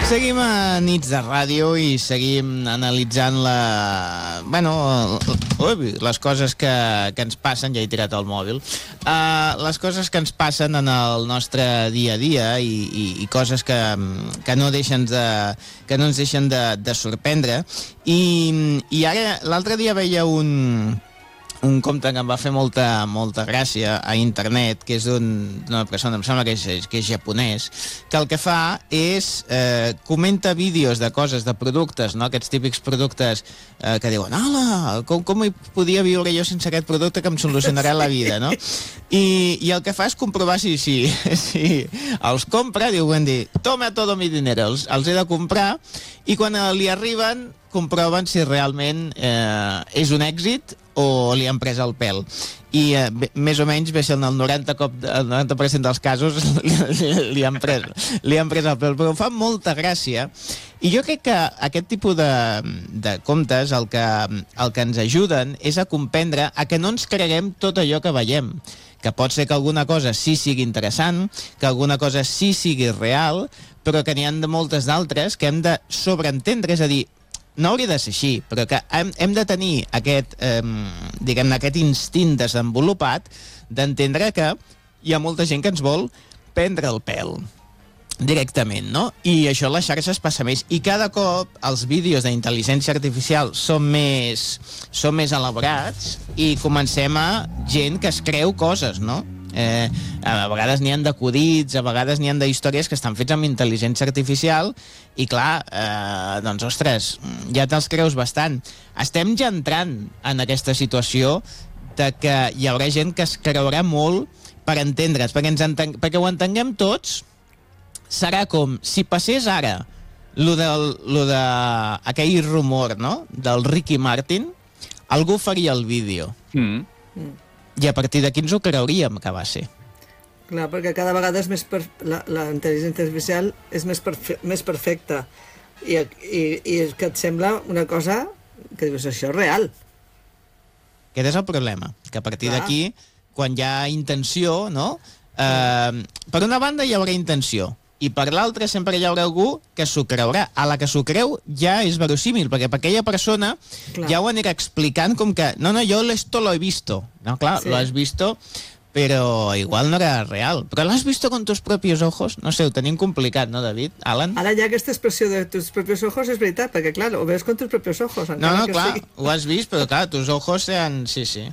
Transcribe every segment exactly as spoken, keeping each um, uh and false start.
Seguim a Nits de Ràdio i seguim analitzant la... Bueno, ui, les coses que, que ens passen, ja he tirat el mòbil, uh, les coses que ens passen en el nostre dia a dia i, i, i coses que, que no deixen de, que no ens deixen de, de sorprendre. I, i ara, l'altre dia veia un... un compte que em va fer molta, molta gràcia a internet, que és d'una persona, em sembla que és, que és japonès, que el que fa és eh, comenta vídeos de coses, de productes, no? Aquests típics productes eh, que diuen, hola, com, com hi podia viure jo sense aquest producte que em solucionarà la vida, no? I, i el que fa és comprovar si, si, si els compra, diu Wendy, toma todo mi dinero, els, els he de comprar, i quan li arriben comproven si realment eh, és un èxit o li han pres el pèl. I eh, bé, més o menys, bé, si en el noranta per cent dels casos li, li, li, han pres, li han pres el pèl, però fa molta gràcia. I jo crec que aquest tipus de, de comptes el que, el que ens ajuden és a comprendre a que no ens creguem tot allò que veiem, que pot ser que alguna cosa sí sigui interessant, que alguna cosa sí sigui real, però que n'hi ha de moltes d'altres que hem de sobreentendre, és a dir, no hauria de ser així, però que hem, hem de tenir aquest, eh, diguem-ne, aquest instint desenvolupat d'entendre que hi ha molta gent que ens vol prendre el pèl directament, no? I això a les xarxes passa més. I cada cop els vídeos d'intel·ligència artificial són més, són més elaborats i comencem a gent que es creu coses, no? Eh, a vegades n'hi han d'acudits, a vegades n'hi han d'històries que estan fets amb intel·ligència artificial i clar, eh, doncs ostres, ja te'ls creus bastant. Estem ja entrant en aquesta situació de que hi haurà gent que es creurà molt per entendre's, perquè, ens enten... perquè ho entenguem tots, serà com si passés ara lo del, lo de aquell rumor, no?, del Ricky Martin, algú faria el vídeo. Mm. Mm. I a partir d'aquí ens ho creuríem que va ser. Clar, perquè cada vegada és més per... la, la intel·ligència artificial és més, perfe... més perfecta i, i, i que et sembla una cosa que dius, això és real. Aquest és el problema, que a partir d'aquí, quan hi ha intenció, no? Eh, per una banda hi haurà intenció, i per l'altra sempre hi haurà algú que s'ho creurà. A la que s'ho creu ja és verosímil, perquè per aquella persona clar. Ja ho anirà explicant com que no, no, jo esto lo he visto. No, clar, sí. Lo has visto, però igual no era real. Però l'has visto con tus propios ojos? No sé, ho tenim complicat, no, David? Alan? Ara ja aquesta expressió de tus propios ojos és veritat, perquè clar, ho veus con tus propios ojos. No, no, clar, sí. Ho has vist, però clar, tus ojos sean... Sí, sí.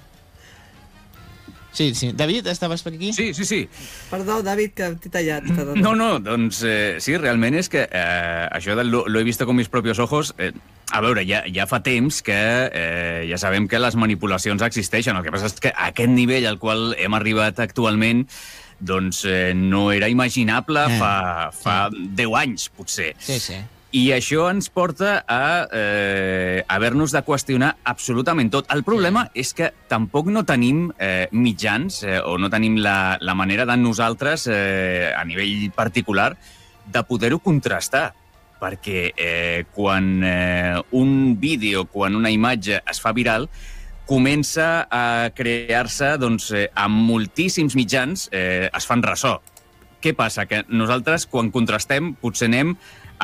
Sí, sí. David, estaves per aquí? Sí, sí, sí. Perdó, David, que t'he tallat. Perdó. No, no, doncs eh, sí, realment és que eh, això de lo, lo he visto con mis propios ojos, eh, a veure, ja, ja fa temps que eh, ja sabem que les manipulacions existeixen. El que passa és que aquest nivell al qual hem arribat actualment doncs eh, no era imaginable eh, fa, fa sí. deu anys, potser. Sí, sí. I això ens porta a eh, haver-nos de qüestionar absolutament tot. El problema és que tampoc no tenim eh, mitjans eh, o no tenim la, la manera de nosaltres, eh, a nivell particular, de poder-ho contrastar. Perquè eh, quan eh, un vídeo, quan una imatge es fa viral, comença a crear-se doncs, eh, amb moltíssims mitjans, eh, es fan ressò. Què passa? Que nosaltres, quan contrastem, potser anem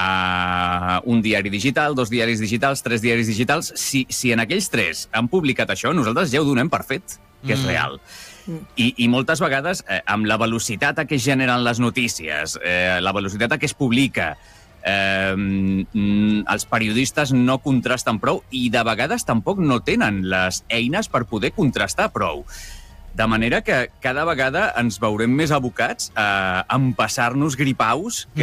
a un diari digital, dos diaris digitals, tres diaris digitals. Si, si en aquells tres han publicat això, nosaltres ja ho donem per fet, que és real. Mm. I, I moltes vegades, eh, amb la velocitat a què es generen les notícies, eh, la velocitat a què es publica, eh, els periodistes no contrasten prou i de vegades tampoc no tenen les eines per poder contrastar prou. De manera que cada vegada ens veurem més abocats a empassar-nos gripaus que